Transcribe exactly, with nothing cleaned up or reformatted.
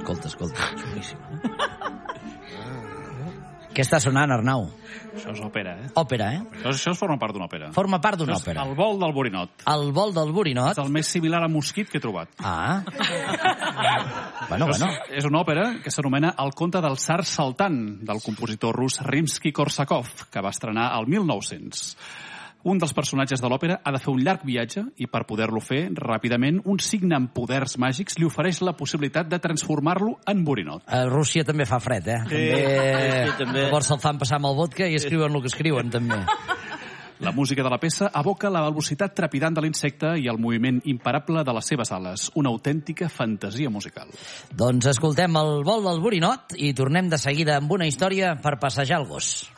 Escolta, escolta, xulíssim. Què està sonant, Arnau? Això és òpera, eh? Òpera, eh? Això, això forma part d'una òpera. Forma part d'una Això és òpera. El vol del borinot. El vol del borinot. És el més similar a Mosquit que he trobat. Ah. Bueno, Això bueno. És, és una òpera que s'anomena El conte del tsar Saltan, del compositor rus Rimsky-Korsakov, que va estrenar el mil nou-cents. Un dels personatges de l'òpera ha de fer un llarg viatge i per poder-lo fer ràpidament un signe amb poders màgics li ofereix la possibilitat de transformar-lo en borinot. A Rússia també fa fred, eh? Sí, també... sí, també. Llavors se'l fan passar amb el vodka i escriuen el que escriuen, també. La música de la peça evoca la velocitat trepidant de l'insecte i el moviment imparable de les seves ales. Una autèntica fantasia musical. Doncs escoltem el vol del borinot i tornem de seguida amb una història per passejar el gos.